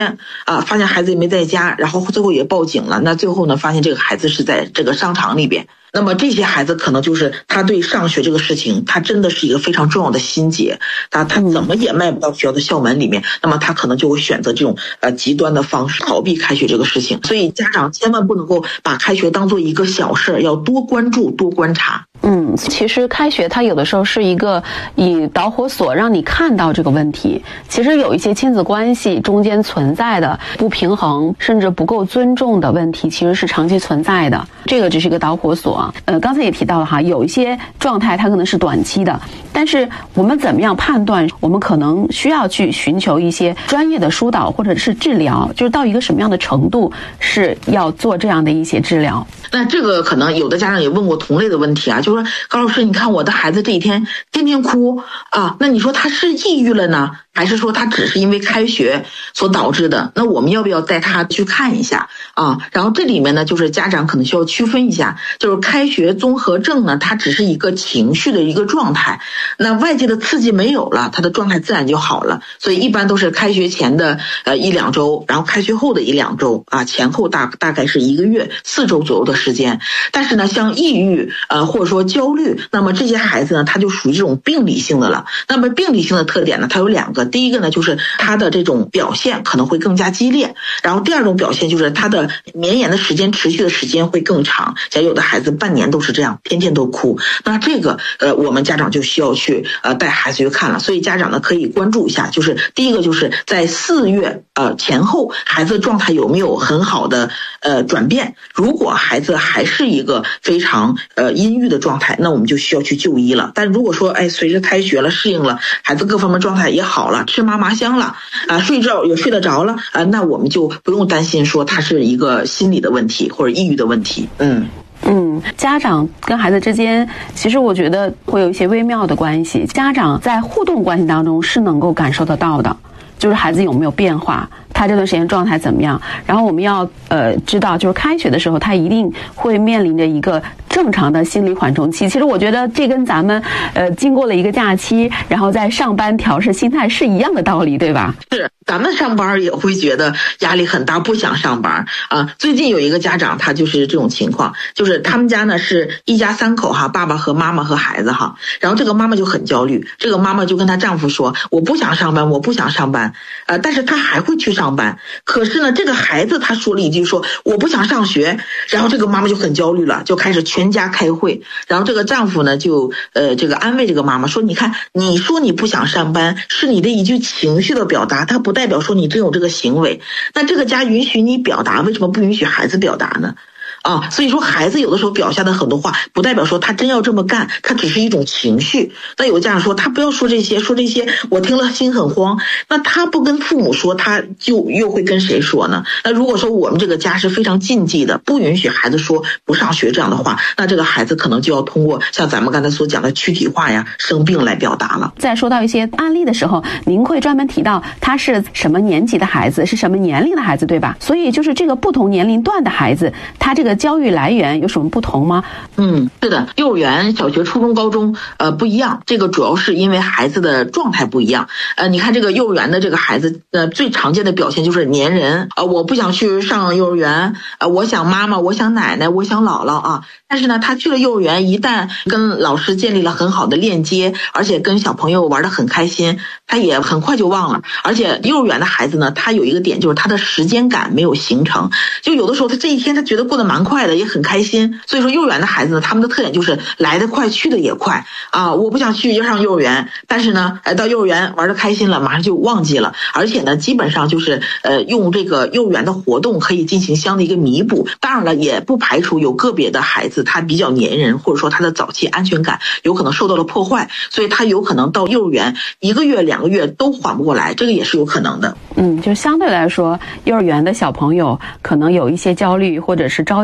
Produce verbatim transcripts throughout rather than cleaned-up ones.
啊，发现孩子也没在家，然后最后也报警了。那最后呢，发现这个孩子是在这个商场里边。那么这些孩子可能就是他对上学这个事情，他真的是一个非常重要的心结，他他怎么也迈不到学校的校门里面，那么他可能就会选择这种呃极端的方式逃避开学这个事情。所以家长千万不能够把开学当做一个小事，要多关注多观察。 嗯，其实开学它有的时候是一个以导火索让你看到这个问题。其实有一些亲子关系中间存在的不平衡，甚至不够尊重的问题，其实是长期存在的。这个只是一个导火索。呃，刚才也提到了哈，有一些状态它可能是短期的，但是我们怎么样判断？我们可能需要去寻求一些专业的疏导或者是治疗，就是到一个什么样的程度是要做这样的一些治疗。 那这个可能有的家长也问过同类的问题啊，就说高老师，你看我的孩子这一天天天哭啊，那你说他是抑郁了呢，还是说他只是因为开学所导致的？那我们要不要带他去看一下啊？然后这里面呢，就是家长可能需要区分一下，就是开学综合症呢，它只是一个情绪的一个状态，那外界的刺激没有了，他的状态自然就好了。所以一般都是开学前的呃一两周，然后开学后的一两周啊，前后大大概是一个月四周左右的时间。但是呢，像抑郁呃或者说焦虑，那么这些孩子呢，他就属于这种病理性的了。那么病理性的特点呢，它有两个，第一个呢就是他的这种表现可能会更加激烈，然后第二种表现就是他的绵延的时间持续的时间会更长，像有的孩子半年都是这样，天天都哭。那这个呃我们家长就需要去呃带孩子去看了。所以家长呢可以关注一下，就是第一个就是在四月呃前后孩子的状态有没有很好的呃转变，如果孩子还是一个非常呃阴郁的状态，那我们就需要去就医了。但如果说哎随着开学了适应了，孩子各方面状态也好了，吃嘛嘛香了啊、呃，睡觉也睡得着了啊、呃，那我们就不用担心说他是一个心理的问题或者抑郁的问题。嗯嗯，家长跟孩子之间，其实我觉得会有一些微妙的关系。家长在互动关系当中是能够感受得到的，就是孩子有没有变化，他这段时间状态怎么样。然后我们要呃知道，就是开学的时候，他一定会面临着一个正常的心理缓冲期。其实我觉得这跟咱们呃经过了一个假期，然后在上班调试心态是一样的道理，对吧？ 是，咱们上班也会觉得压力很大，不想上班啊。最近有一个家长，他就是这种情况，就是他们家呢是一家三口哈，爸爸和妈妈和孩子哈。然后这个妈妈就很焦虑，这个妈妈就跟她丈夫说：“我不想上班，我不想上班。”呃，但是她还会去上班。可是呢，这个孩子他说了一句说：“我不想上学。”然后这个妈妈就很焦虑了，就开始全家开会。然后这个丈夫呢就呃这个安慰这个妈妈说：“你看，你说你不想上班是你的一句情绪的表达，它不代表说你真有这个行为。那这个家允许你表达，为什么不允许孩子表达呢？”啊，所以说孩子有的时候表现的很多话，不代表说他真要这么干，他只是一种情绪。那有的家长说他不要说这些，说这些我听了心很慌。那他不跟父母说，他就又会跟谁说呢？那如果说我们这个家是非常禁忌的，不允许孩子说不上学这样的话，那这个孩子可能就要通过像咱们刚才所讲的躯体化呀、生病来表达了。 在说到一些案例的时候，您会专门提到他是什么年级的孩子，是什么年龄的孩子，对吧？所以就是这个不同年龄段的孩子，他这个教育来源有什么不同吗？ 嗯，是的，幼儿园、小学、初中、高中呃不一样，这个主要是因为孩子的状态不一样。呃，你看这个幼儿园的这个孩子，呃，最常见的表现就是粘人，呃，我不想去上幼儿园，呃，我想妈妈，我想奶奶，我想姥姥啊。但是呢，他去了幼儿园，一旦跟老师建立了很好的链接，而且跟小朋友玩得很开心，他也很快就忘了。而且幼儿园的孩子呢，他有一个点就是他的时间感没有形成，就有的时候他这一天他觉得过得蛮快的，也很开心。所以说幼儿园的孩子呢，他们的特点就是来得快，去得也快啊！我不想去要上幼儿园，但是呢，哎，到幼儿园玩得开心了，马上就忘记了。而且呢，基本上就是呃，用这个幼儿园的活动可以进行相的一个弥补。当然了，也不排除有个别的孩子他比较粘人，或者说他的早期安全感有可能受到了破坏，所以他有可能到幼儿园一个月、两个月都缓不过来，这个也是有可能的。 嗯，就相对来说，幼儿园的小朋友可能有一些焦虑或者是着急。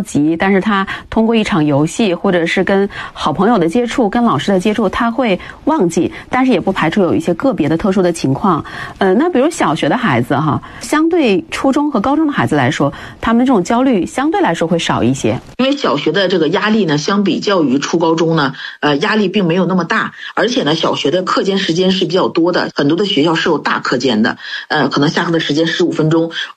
急，但是他通过一场游戏或者是跟好朋友的接触，跟老师的接触，他会忘记，但是也不排除有一些个别的特殊的情况。呃，那比如小学的孩子哈，相对初中和高中的孩子来说，他们这种焦虑相对来说会少一些。 因为小学的这个压力呢，相比较于初高中呢，呃，压力并没有那么大，而且呢，小学的课间时间是比较多的，很多的学校是有大课间的，呃，可能下课的时间十五分钟。